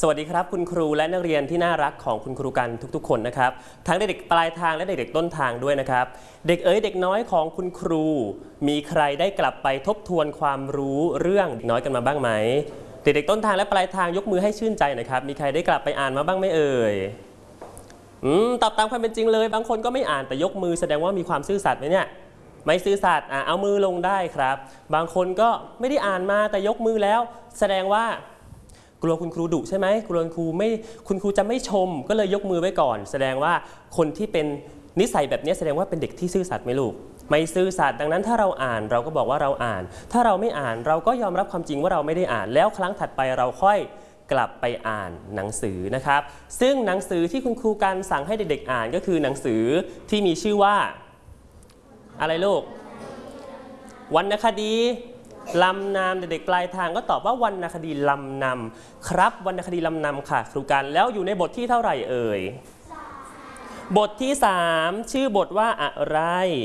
สวัสดีครับคุณครูและนักเรียนที่น่ารักของคุณครูกันทุกๆคนนะครับทั้งเด็กปลายทางและเด็กต้นทางด้วยนะครับเด็กเด็กน้อยของคุณครูมีใครได้กลับไปทบทวนความรู้เรื่องเด็กน้อยกันมาบ้างไหมเด็กต้นทางและปลายทางยกมือให้ชื่นใจหน่อยครับมีใครได้กลับไปอ่านมาบ้างไหมเอ่ยตอบตามความเป็นจริงเลยบางคนก็ไม่อ่านแต่ยกมือแสดงว่ามีความซื่อสัตย์ไหมเนี่ยไม่ซื่อสัตย์เอามือลงได้ครับบางคนก็ไม่ได้อ่านมาแต่ยกมือแล้วแสดงว่ากลัวคุณครูดุใช่ไหมกลัวคุณครูจะไม่ชมก็เลยยกมือไว้ก่อนแสดงว่าคนที่เป็นนิสัยแบบนี้แสดงว่าเป็นเด็กที่ซื่อสัตย์ไหมลูกไม่ซื่อสัตย์ดังนั้นถ้าเราอ่านเราก็บอกว่าเราอ่านถ้าเราไม่อ่านเราก็ยอมรับความจริงว่าเราไม่ได้อ่านแล้วครั้งถัดไปเราค่อยกลับไปอ่านหนังสือนะครับซึ่งหนังสือที่คุณครูการสั่งให้เด็กๆอ่านก็คือหนังสือที่มีชื่อว่าอะไรลูกวรรณคดีลำนำเด็กๆปลายทางก็ตอบว่าวรรณคดีลำนำครับวรรณคดีลำนำค่ะครูการแล้วอยู่ในบทที่เท่าไหร่เอ่ยบทที่3ชื่อบทว่าอะไร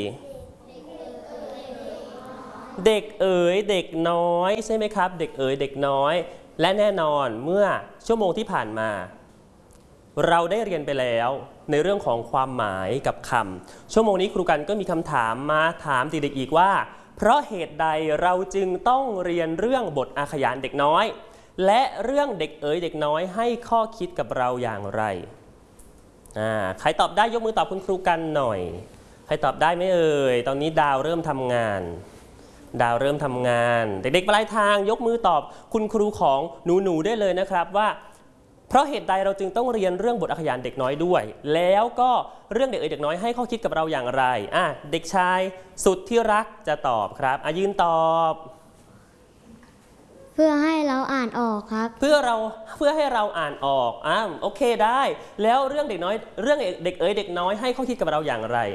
เด็กเอ๋ยเด็กน้อยใช่ไหมครับเด็กเอ๋ยเด็กน้อยและแน่นอนเมื่อชั่วโมงที่ผ่านมาเราได้เรียนไปแล้วในเรื่องของความหมายกับคำชั่วโมงนี้ครูกันก็มีคำถามมาถามเด็กๆอีกว่าเพราะเหตุใดเราจึงต้องเรียนเรื่องบทอาขยานเด็กน้อยและเรื่องเด็กเอ๋ยเด็กน้อยให้ข้อคิดกับเราอย่างไรใครตอบได้ยกมือตอบคุณครูกันหน่อยใครตอบได้ไหมเอ่ยตอนนี้ดาวเริ่มทำงานเด็กๆปลายทางยกมือตอบคุณครูของหนูได้เลยนะครับว่าเพราะเหตุใดเราจึงต้องเรียนเรื่องบทอาขยานเด็กน้อยด้วยแล้วก็เรื่องเด็กเอ๋ยเด็กน้อยให้ข้อคิดกับเราอย่างไรเด็กชายสุดที่รักจะตอบครับยืนตอบเพื่อให้เราอ่านออกครับเพื่อให้เราอ่านออกโอเคได้แล้วเรื่องเด็กน้อยเรื่องเด็กเอ๋ยเด็กน้อยให้ข้อคิดกับเราอย่างไร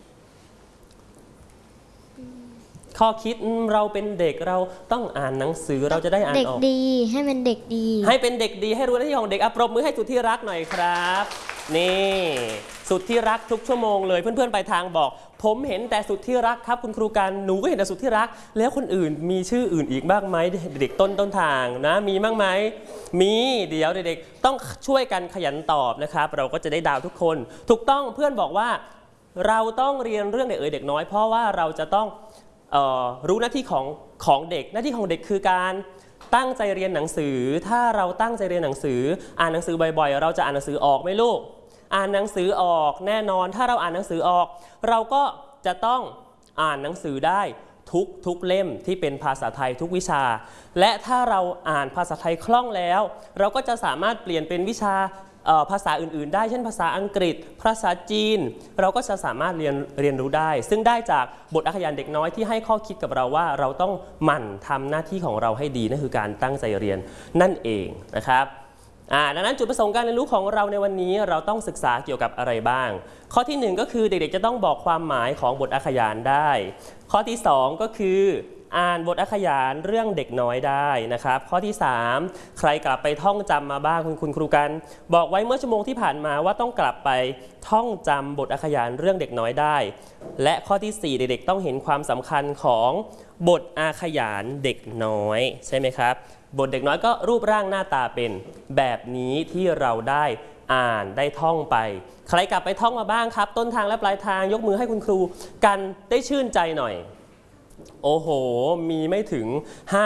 ข้อคิดเราเป็นเด็กเราต้องอ่านหนังสือเราจะได้อ่านออกเด็กดีให้เป็นเด็กดีให้เป็นเด็กดีให้รู้หน้าที่ของเด็กปรบมือให้สุดที่รักหน่อยครับนี่สุดที่รักทุกชั่วโมงเลยเพื่อนๆไปทางบอกผมเห็นแต่สุดที่รักครับคุณครูกันหนูก็เห็นแต่สุดที่รักแล้วคนอื่นมีชื่ออื่นอีกบ้างไหมเด็กต้นทางนะมีบ้างไหมมีเดี๋ยวเด็กๆต้องช่วยกันขยันตอบนะครับเราก็จะได้ดาวทุกคนถูกต้องเพื่อนบอกว่าเราต้องเรียนเรื่องเด็กเอ๋ยเด็กน้อยเพราะว่าเราจะต้องรู้หน้าที่ของเด็กหน้าที่ของเด็กคือการตั้งใจเรียนหนังสือถ้าเราตั้งใจเรียนหนังสืออ่านหนังสือบ่อยๆเราจะอ่านหนังสือออกไหมลูกอ่านหนังสือออกแน่นอนถ้าเราอ่านหนังสือออกเราก็จะต้องอ่านหนังสือได้ทุกเล่มที่เป็นภาษาไทยทุกวิชาและถ้าเราอ่านภาษาไทยคล่องแล้วเราก็จะสามารถเปลี่ยนเป็นวิชาภาษาอื่นๆได้เช่นภาษาอังกฤษภาษาจีนเราก็จะสามารถเรียนรู้ได้ซึ่งได้จากบทอาขยานเด็กน้อยที่ให้ข้อคิดกับเราว่าเราต้องหมั่นทำหน้าที่ของเราให้ดีนั่นคือการตั้งใจเรียนนั่นเองนะครับดังนั้นจุดประสงค์การเรียนรู้ของเราในวันนี้เราต้องศึกษาเกี่ยวกับอะไรบ้างข้อที่1ก็คือเด็กๆจะต้องบอกความหมายของบทอาขยานได้ข้อที่2ก็คืออ่านบทอาขยานเรื่องเด็กน้อยได้นะครับข้อที่3ใครกลับไปท่องจำมาบ้างคุณครูกันบอกไว้เมื่อชั่วโมงที่ผ่านมาว่าต้องกลับไปท่องจำบทอาขยานเรื่องเด็กน้อยได้และข้อที่4เด็กๆต้องเห็นความสำคัญของบทอาขยานเด็กน้อยใช่ไหมครับบทเด็กน้อยก็รูปร่างหน้าตาเป็นแบบนี้ที่เราได้อ่านได้ท่องไปใครกลับไปท่องมาบ้างครับต้นทางและปลายทางยกมือให้คุณครูกันได้ชื่นใจหน่อยโอ้โหมีไม่ถึง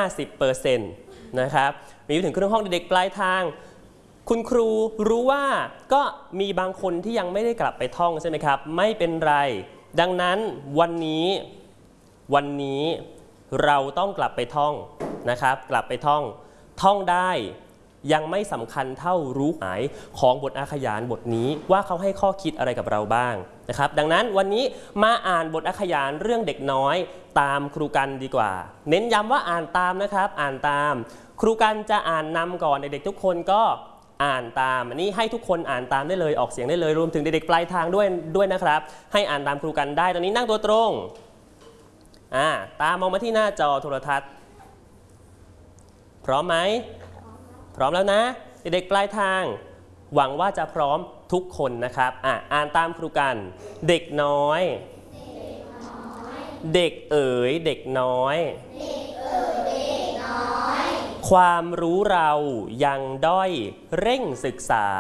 50% นะครับมีไม่ถึงครึ่งห้องเด็กปลายทางคุณครูรู้ว่าก็มีบางคนที่ยังไม่ได้กลับไปท่องใช่ไหมครับไม่เป็นไรดังนั้นวันนี้เราต้องกลับไปท่องนะครับกลับไปท่องได้ยังไม่สำคัญเท่ารู้หมายของบทอาขยานบทนี้ว่าเขาให้ข้อคิดอะไรกับเราบ้างนะครับดังนั้นวันนี้มาอ่านบทอาขยานเรื่องเด็กน้อยตามครูกันดีกว่าเน้นย้ำว่าอ่านตามนะครับอ่านตามครูกันจะอ่านนำก่อนเด็กๆทุกคนก็อ่านตามอันนี้ให้ทุกคนอ่านตามได้เลยออกเสียงได้เลยรวมถึงเด็กๆปลายทางด้วยนะครับให้อ่านตามครูกันได้ตอนนี้นั่งตัวตรงตามองมาที่หน้าจอโทรทัศน์พร้อมไหมพร้อมแล้วนะเด็กๆปลายทางหวังว่าจะพร้อมทุกคนนะครับอ่านตามครูกันเด็กน้อยเด็กเอ๋ยเด็กน้อยความรู้เรายังด้อยเร่งศึกษา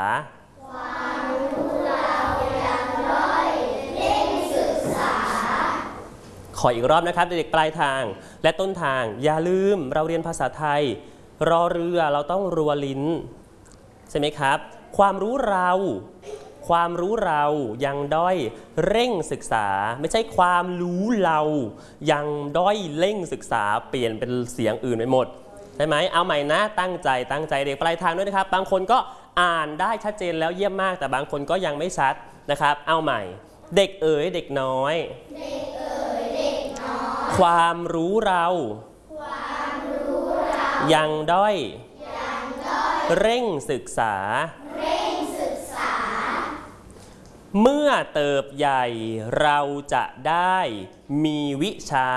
ขออีกรอบนะครับเด็กๆปลายทางและต้นทางอย่าลืมเราเรียนภาษาไทยรอเรือเราต้องรัวลิ้นใช่ไหมครับความรู้เรายังด้อยเร่งศึกษาไม่ใช่ความรู้เรายังด้อยเร่งศึกษาเปลี่ยนเป็นเสียงอื่นไปหมดใช่ไหมเอาใหม่นะตั้งใจเด็กปลายทางด้วยนะครับบางคนก็อ่านได้ชัดเจนแล้วเยี่ยมมากแต่บางคนก็ยังไม่ชัดนะครับเอาใหม่เด็กเอ๋ยเด็กน้อยความรู้เรายังด้อยเร่งศึกษาเมื่อเติบใหญ่เราจะได้มีวิชา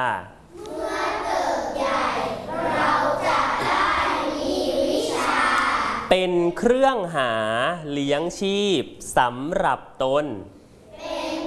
เป็นเครื่องหาเลี้ยงชีพสำหรับตน